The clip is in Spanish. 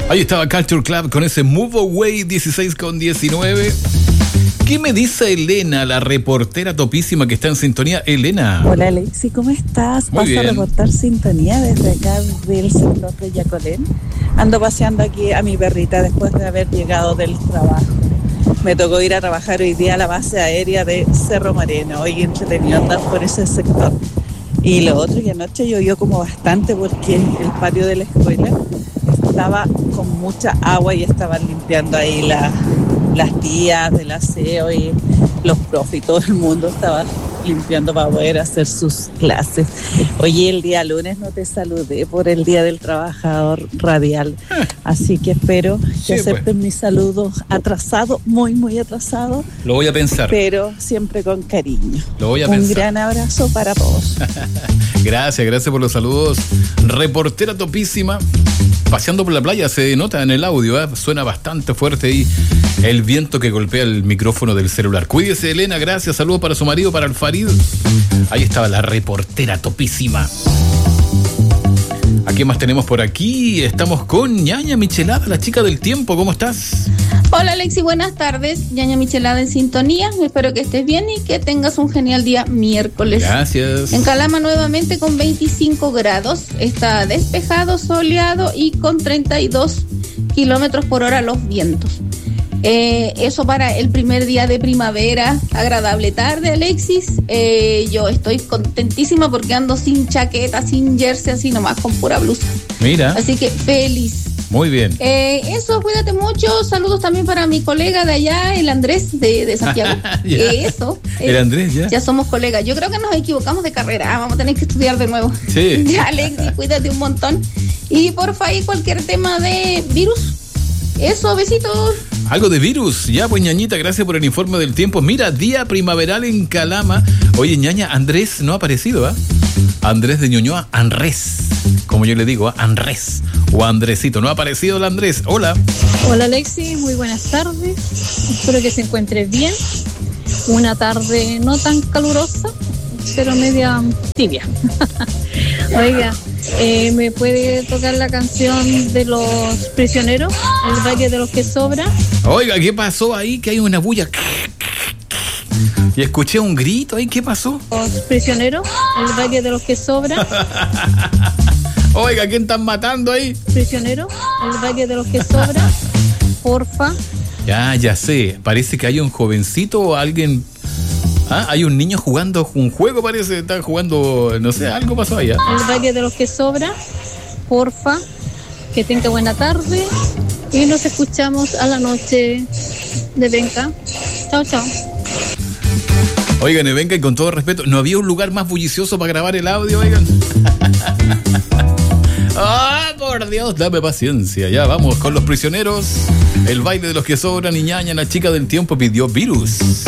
Ahí estaba Culture Club con ese Move Away 16:19. ¿Qué me dice Elena, la reportera topísima que está en sintonía? Elena. Hola Alexi, ¿cómo estás? Muy bien. Paso a reportar sintonía desde acá del sector de Yacolén. Ando paseando aquí a mi perrita después de haber llegado del trabajo. Me tocó ir a trabajar hoy día a la base aérea de Cerro Moreno. Hoy entretenido andar por ese sector. Y lo otro, que anoche llovió como bastante porque el patio de la escuela estaba con mucha agua y estaban limpiando ahí las tías del aseo y los profes y todo el mundo estaba limpiando para poder hacer sus clases. Oye, el día lunes no te saludé por el Día del Trabajador Radial, así que espero que acepten mis saludos atrasados, muy atrasados. Lo voy a pensar. Pero siempre con cariño. Lo voy a pensar. Un gran abrazo para todos. Gracias por los saludos. Reportera topísima. Paseando por la playa, se nota en el audio, ¿eh? Suena bastante fuerte ahí el viento que golpea el micrófono del celular. Cuídese, Elena, gracias. Saludos para su marido, para el Farid. Ahí estaba la reportera topísima. ¿A qué más tenemos por aquí? Estamos con Ñaña Michelada, la chica del tiempo. ¿Cómo estás? Hola Alexi, buenas tardes. Ñaña Michelada en sintonía. Espero que estés bien y que tengas un genial día miércoles. Gracias. En Calama nuevamente con 25 grados. Está despejado, soleado y con 32 kilómetros por hora los vientos. Eso para el primer día de primavera. Agradable tarde, Alexis. Yo estoy contentísima porque ando sin chaqueta, sin jersey, así nomás con pura blusa. Mira. Así que feliz. Muy bien. Eso, cuídate mucho. Saludos también para mi colega de allá, el Andrés de Santiago. Eso. El Andrés, ya. Ya somos colegas. Yo creo que nos equivocamos de carrera. Vamos a tener que estudiar de nuevo. Sí. Ya, Alexis, cuídate un montón. Y porfa, ahí cualquier tema de virus. Eso, besitos. Algo de virus. Ya, pues, Ñañita, gracias por el informe del tiempo. Mira, día primaveral en Calama. Oye, Ñaña, Andrés no ha aparecido, ¿ah? Andrés de Ñuñoa, Andrés. Como yo le digo, Andrés o Andresito. No ha aparecido el Andrés. Hola. Hola, Alexi. Muy buenas tardes. Espero que se encuentre bien. Una tarde no tan calurosa, pero media tibia. Oiga, ¿me puede tocar la canción de los prisioneros? El Valle de los que sobra. Oiga, ¿qué pasó ahí? Que hay una bulla. Y escuché un grito ahí. ¿Qué pasó? Los prisioneros, el Valle de los que sobra. Oiga, ¿quién están matando ahí? Prisionero, el Valle de los que sobra. Porfa. Ya sé. Parece que hay un jovencito o alguien. Ah, hay un niño jugando un juego, parece. Están jugando, no sé, algo pasó allá. El Valle de los que sobra. Porfa. Que tenga buena tarde. Y nos escuchamos a la noche de Venga. Chao. Oigan, Nevenka, y con todo respeto, ¿no había un lugar más bullicioso para grabar el audio, oigan? ¡Ah, por Dios! Dame paciencia. Ya, vamos con los prisioneros. El baile de los que sobran y Ñaña, la chica del tiempo, pidió virus.